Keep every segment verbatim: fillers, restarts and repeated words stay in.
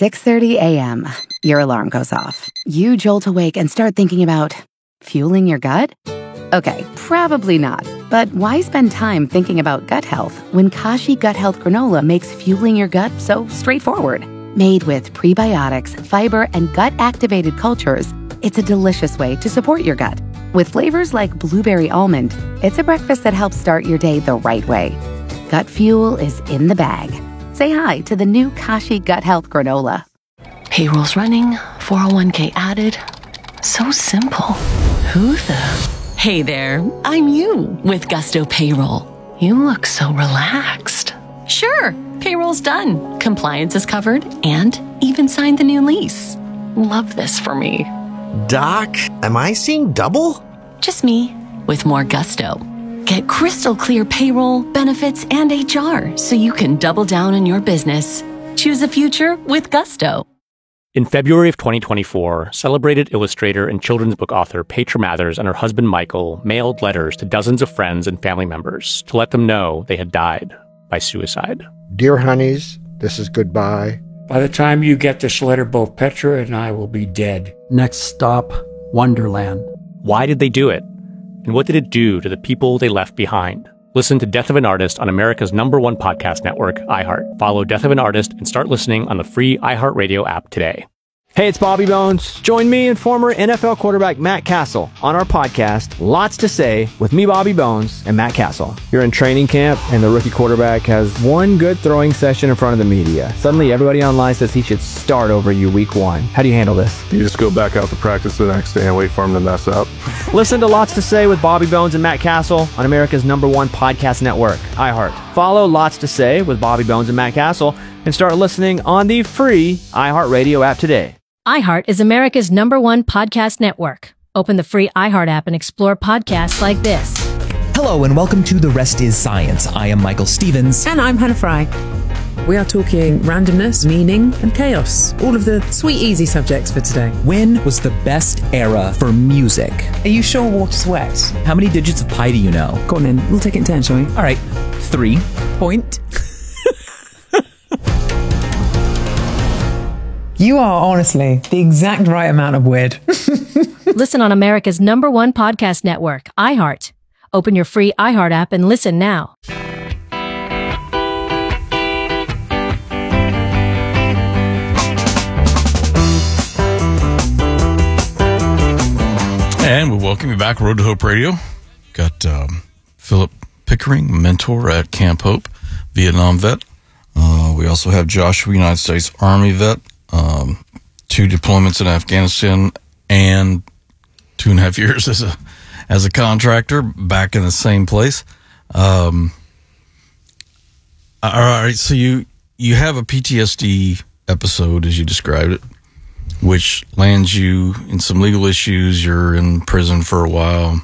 six thirty a.m., your alarm goes off. You jolt awake and start thinking about fueling your gut? Okay, probably not. But why spend time thinking about gut health when Kashi Gut Health Granola makes fueling your gut so straightforward? Made with prebiotics, fiber, and gut-activated cultures, it's a delicious way to support your gut. With flavors like blueberry almond, it's a breakfast that helps start your day the right way. Gut fuel is in the bag. Say hi to the new Kashi Gut Health Granola. Payroll's running, four oh one k added. So simple. Who the... Hey there, I'm you with Gusto Payroll. You look so relaxed. Sure, payroll's done. Compliance is covered and even signed the new lease. Love this for me. Doc, am I seeing double? Just me with more gusto. Get crystal clear payroll, benefits, and H R so you can double down on your business. Choose a future with Gusto. In February of twenty twenty-four, celebrated illustrator and children's book author Petra Mathers and her husband Michael mailed letters to dozens of friends and family members to let them know they had died by suicide. Dear honeys, this is goodbye. By the time you get this letter, both Petra and I will be dead. Next stop, Wonderland. Why did they do it? And what did it do to the people they left behind? Listen to Death of an Artist on America's number one podcast network, iHeart. Follow Death of an Artist and start listening on the free iHeartRadio app today. Hey, it's Bobby Bones. Join me and former N F L quarterback Matt Castle on our podcast, Lots to Say, with me, Bobby Bones, and Matt Castle. You're in training camp, and the rookie quarterback has one good throwing session in front of the media. Suddenly, everybody online says he should start over you week one. How do you handle this? You just go back out to practice the next day and wait for him to mess up. Listen to Lots to Say with Bobby Bones and Matt Castle on America's number one podcast network, iHeart. Follow Lots to Say with Bobby Bones and Matt Castle and start listening on the free iHeartRadio app today. iHeart is America's number one podcast network. Open the free iHeart app and explore podcasts like this. Hello and welcome to The Rest is Science. I am Michael Stevens. And I'm Hannah Fry. We are talking randomness, meaning, and chaos. All of the sweet, easy subjects for today. When was the best era for music? Are you sure water's wet? How many digits of pi do you know? Go on then. We'll take it in turn, shall we? All right. Three. Point. You are honestly the exact right amount of weird. Listen on America's number one podcast network, iHeart. Open your free iHeart app and listen now. And we welcome you back, Road to Hope Radio. Got um, Philip Pickering, mentor at Camp Hope, Vietnam vet. Uh, we also have Joshua, United States Army vet. Um, two deployments in Afghanistan and two and a half years as a as a contractor back in the same place. Um, all right, so you you have a P T S D episode, as you described it, which lands you in some legal issues. You're in prison for a while.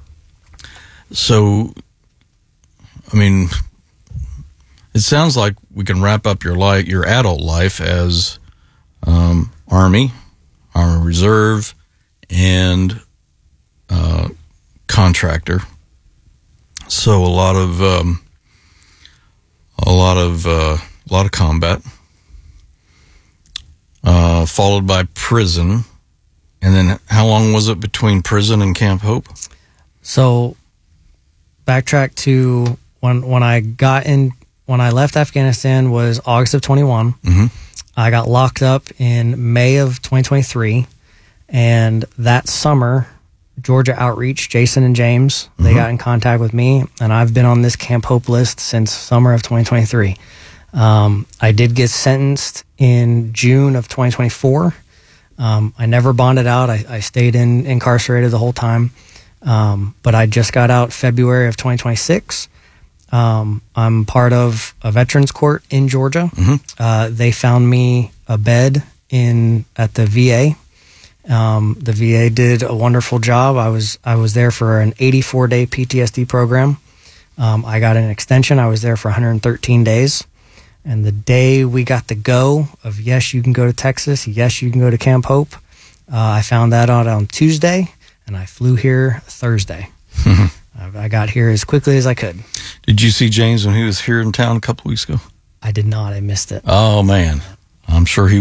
So, I mean, it sounds like we can wrap up your life, your adult life, as Um, Army, Army Reserve, and uh, contractor. So a lot of um, a lot of uh, a lot of combat, uh, followed by prison, and then how long was it between prison and Camp Hope? So, backtrack to when when I got in when I left Afghanistan was August of twenty-one. Mm-hmm. I got locked up in May of twenty twenty-three, and that summer, Georgia Outreach, Jason and James, mm-hmm. they got in contact with me, and I've been on this Camp Hope list since summer of twenty twenty-three. Um, I did get sentenced in June of twenty twenty-four. Um, I never bonded out. I, I stayed in incarcerated the whole time, um, but I just got out February of twenty twenty-six. Um, I'm part of a veterans court in Georgia. Mm-hmm. Uh, they found me a bed in at the V A. Um, the V A did a wonderful job. I was I was there for an eighty-four day P T S D program. Um, I got an extension. I was there for one hundred thirteen days. And the day we got the go of yes, you can go to Texas. Yes, you can go to Camp Hope. Uh, I found that out on Tuesday, and I flew here Thursday. I got here as quickly as I could. Did you see James when he was here in town a couple weeks ago? I did not. I missed it. Oh, man. I'm sure he